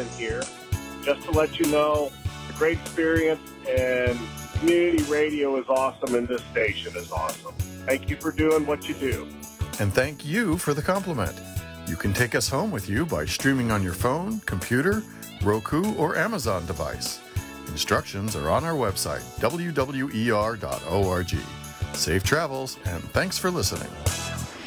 in here just to let you know it's a great experience, and community radio is awesome, and this station is awesome. Thank you for doing what you do. And thank you for the compliment. You can take us home with you by streaming on your phone, computer, Roku, or Amazon device. Instructions are on our website, wwer.org. Safe travels, and thanks for listening.